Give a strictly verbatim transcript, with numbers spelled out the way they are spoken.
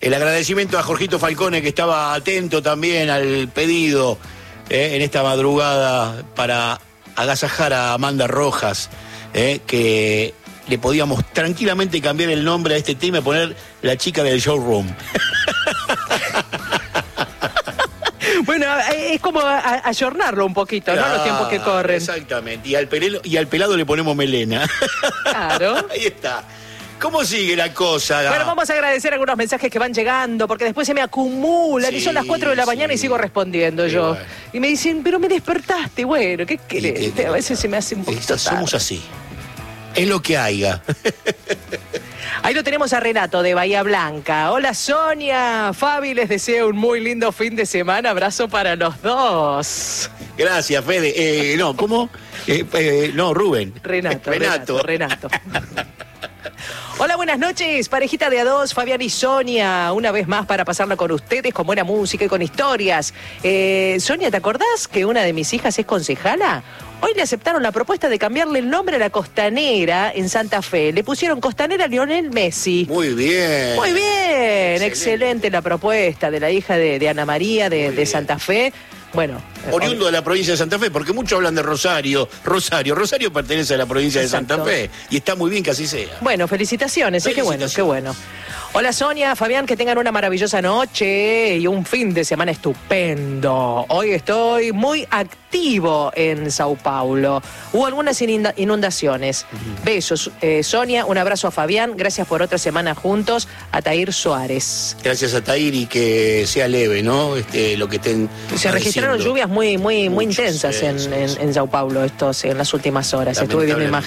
el agradecimiento a Jorgito Falcone, que estaba atento también al pedido eh, en esta madrugada para agasajar a Amanda Rojas, eh, que le podíamos tranquilamente cambiar el nombre a este tema y poner la chica del showroom. Bueno, es como ayornarlo un poquito, claro, ¿no? Los tiempos que corren. Exactamente. Y al, pelelo, y al pelado le ponemos melena. Claro. Ahí está. ¿Cómo sigue la cosa? Bueno, vamos a agradecer algunos mensajes que van llegando, porque después se me acumulan, sí, y son las cuatro de la mañana sí. y sigo respondiendo sí, yo. Bueno. Y me dicen, pero me despertaste, bueno, ¿qué querés? Que, a veces se me hace un poquito tarde. Somos así. Es lo que haya. Ahí lo tenemos a Renato de Bahía Blanca. Hola Sonia, Fabi, les deseo un muy lindo fin de semana. Abrazo para los dos. Gracias, Fede. Eh, no, ¿cómo? Eh, eh, no, Rubén. Renato, Renato. Renato. Renato. Hola, buenas noches, parejita de a dos, Fabián y Sonia, una vez más para pasarla con ustedes con buena música y con historias. Eh, Sonia, ¿te acordás que una de mis hijas es concejala? Hoy le aceptaron la propuesta de cambiarle el nombre a la Costanera en Santa Fe. Le pusieron Costanera Lionel Messi. Muy bien. Muy bien, excelente, excelente la propuesta de la hija de, de Ana María de, de Santa Fe. Bueno, oriundo de la provincia de Santa Fe, porque muchos hablan de Rosario. Rosario, Rosario pertenece a la provincia Exacto. de Santa Fe y está muy bien que así sea. Bueno, felicitaciones, felicitaciones. ¿eh? Qué bueno, qué bueno. Hola Sonia, Fabián, que tengan una maravillosa noche y un fin de semana estupendo. Hoy estoy muy activo en Sao Paulo. Hubo algunas inundaciones. Uh-huh. Besos, eh, Sonia, un abrazo a Fabián. Gracias por otra semana juntos. A Tair Suárez. Gracias a Tair y que sea leve, ¿no? Este, lo que estén Se registraron lluvias muy, muy, muy intensas sí, en, sí, en, en Sao Paulo estos, en las últimas horas. Estuve viendo imágenes.